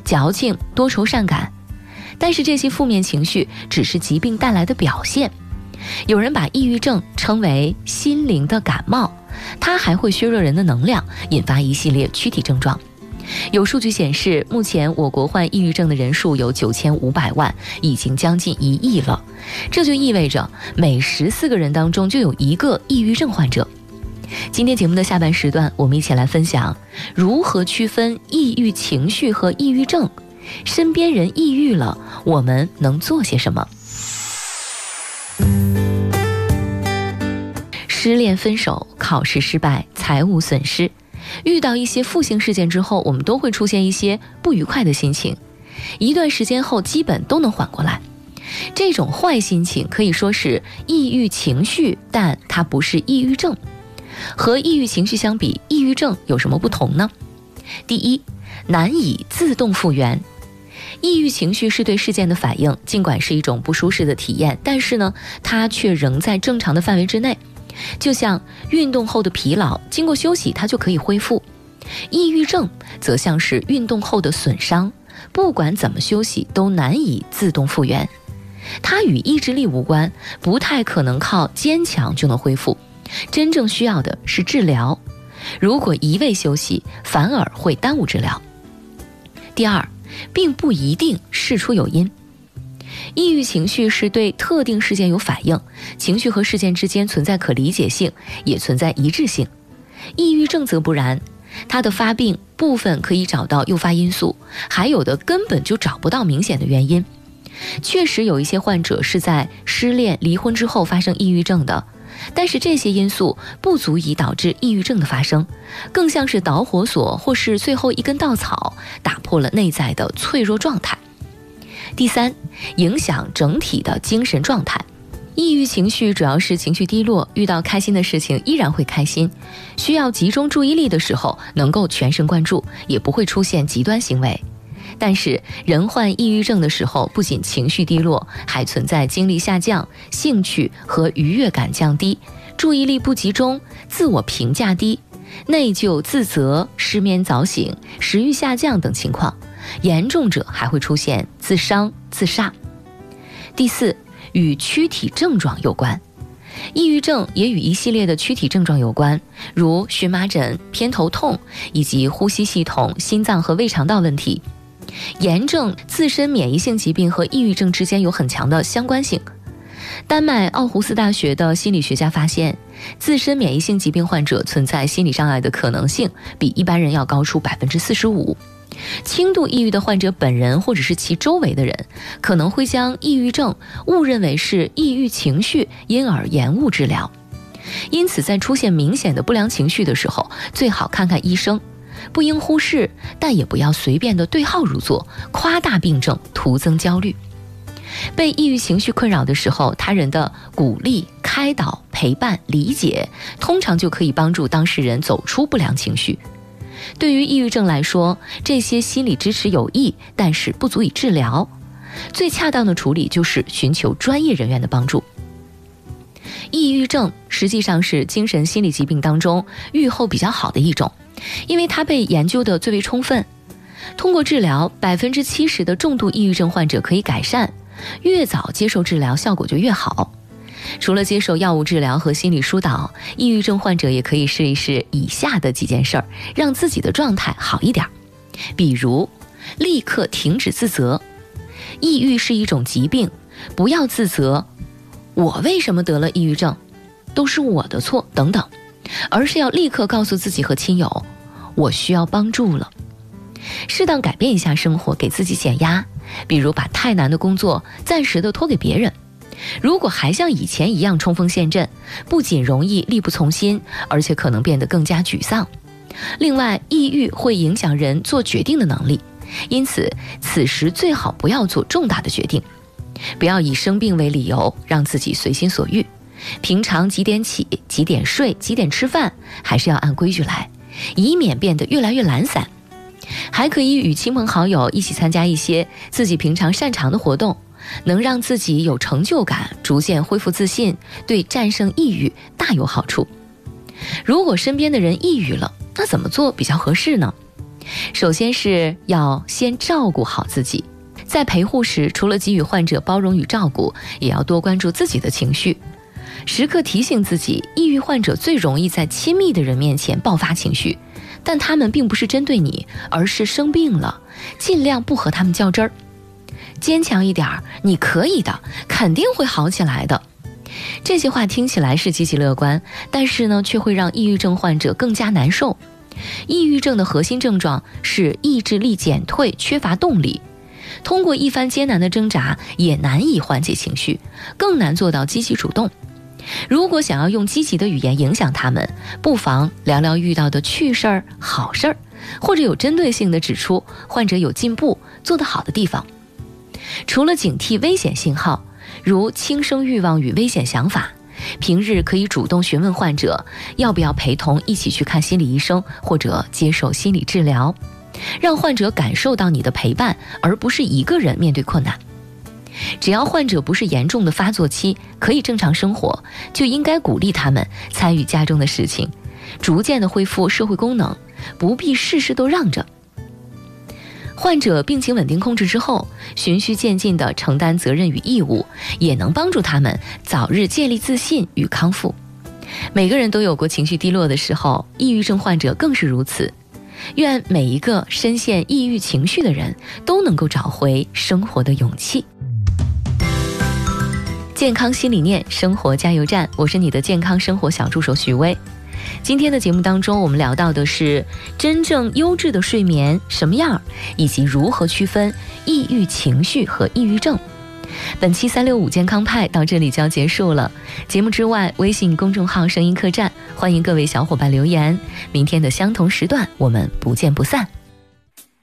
矫情、多愁善感。但是这些负面情绪只是疾病带来的表现。有人把抑郁症称为心灵的感冒，它还会削弱人的能量，引发一系列躯体症状。有数据显示，目前我国患抑郁症的人数有9500万，已经将近1亿了。这就意味着每14个人当中就有1个抑郁症患者。今天节目的下半时段，我们一起来分享如何区分抑郁情绪和抑郁症。身边人抑郁了，我们能做些什么？失恋分手、考试失败、财务损失，遇到一些负性事件之后，我们都会出现一些不愉快的心情，一段时间后基本都能缓过来。这种坏心情可以说是抑郁情绪，但它不是抑郁症。和抑郁情绪相比，抑郁症有什么不同呢？第一，难以自动复原。抑郁情绪是对事件的反应，尽管是一种不舒适的体验，但是呢，它却仍在正常的范围之内。就像运动后的疲劳，经过休息它就可以恢复。抑郁症则像是运动后的损伤，不管怎么休息都难以自动复原。它与意志力无关，不太可能靠坚强就能恢复，真正需要的是治疗。如果一味休息，反而会耽误治疗。第二，并不一定事出有因。抑郁情绪是对特定事件有反应，情绪和事件之间存在可理解性，也存在一致性。抑郁症则不然，它的发病部分可以找到诱发因素，还有的根本就找不到明显的原因。确实有一些患者是在失恋、离婚之后发生抑郁症的，但是这些因素不足以导致抑郁症的发生，更像是导火索或是最后一根稻草，打破了内在的脆弱状态。第三，影响整体的精神状态。抑郁情绪主要是情绪低落，遇到开心的事情依然会开心，需要集中注意力的时候能够全神贯注，也不会出现极端行为。但是人患抑郁症的时候，不仅情绪低落，还存在精力下降、兴趣和愉悦感降低、注意力不集中、自我评价低、内疚自责、失眠早醒、食欲下降等情况，严重者还会出现自伤、自杀。第四，与躯体症状有关。抑郁症也与一系列的躯体症状有关，如荨麻疹、偏头痛，以及呼吸系统、心脏和胃肠道问题。炎症、自身免疫性疾病和抑郁症之间有很强的相关性。丹麦奥胡斯大学的心理学家发现，自身免疫性疾病患者存在心理障碍的可能性比一般人要高出 45%。轻度抑郁的患者本人或者是其周围的人，可能会将抑郁症误认为是抑郁情绪，因而延误治疗。因此在出现明显的不良情绪的时候，最好看看医生，不应忽视，但也不要随便的对号入座，夸大病症，徒增焦虑。被抑郁情绪困扰的时候，他人的鼓励、开导、陪伴、理解，通常就可以帮助当事人走出不良情绪。对于抑郁症来说，这些心理支持有益，但是不足以治疗。最恰当的处理就是寻求专业人员的帮助。抑郁症实际上是精神心理疾病当中预后比较好的一种，因为它被研究的最为充分。通过治疗，70%的重度抑郁症患者可以改善，越早接受治疗效果就越好。除了接受药物治疗和心理疏导，抑郁症患者也可以试一试以下的几件事儿，让自己的状态好一点。比如，立刻停止自责。抑郁是一种疾病，不要自责，我为什么得了抑郁症，都是我的错等等，而是要立刻告诉自己和亲友，我需要帮助了。适当改变一下生活，给自己减压，比如把太难的工作暂时的托给别人。如果还像以前一样冲锋陷阵，不仅容易力不从心，而且可能变得更加沮丧。另外，抑郁会影响人做决定的能力，因此此时最好不要做重大的决定，不要以生病为理由让自己随心所欲。平常几点起、几点睡、几点吃饭，还是要按规矩来，以免变得越来越懒散。还可以与亲朋好友一起参加一些自己平常擅长的活动，能让自己有成就感，逐渐恢复自信，对战胜抑郁大有好处。如果身边的人抑郁了，那怎么做比较合适呢？ 首先是要先照顾好自己，在陪护时，除了给予患者包容与照顾，也要多关注自己的情绪，时刻提醒自己，抑郁患者最容易在亲密的人面前爆发情绪，但他们并不是针对你，而是生病了，尽量不和他们较真儿。坚强一点儿，你可以的，肯定会好起来的。这些话听起来是积极乐观，但是呢，却会让抑郁症患者更加难受。抑郁症的核心症状是意志力减退，缺乏动力。通过一番艰难的挣扎，也难以缓解情绪，更难做到积极主动。如果想要用积极的语言影响他们，不妨聊聊遇到的趣事儿、好事儿，或者有针对性地指出患者有进步、做得好的地方。除了警惕危险信号，如轻生欲望与危险想法，平日可以主动询问患者要不要陪同一起去看心理医生，或者接受心理治疗，让患者感受到你的陪伴，而不是一个人面对困难。只要患者不是严重的发作期，可以正常生活，就应该鼓励他们参与家中的事情，逐渐的恢复社会功能，不必事事都让着。患者病情稳定控制之后，循序渐进地承担责任与义务，也能帮助他们早日建立自信与康复。每个人都有过情绪低落的时候，抑郁症患者更是如此。愿每一个深陷抑郁情绪的人都能够找回生活的勇气。健康新理念，生活加油站，我是你的健康生活小助手许薇。今天的节目当中，我们聊到的是真正优质的睡眠什么样，以及如何区分抑郁情绪和抑郁症。本期365健康派到这里就要结束了。节目之外，微信公众号声音客栈，欢迎各位小伙伴留言。明天的相同时段，我们不见不散。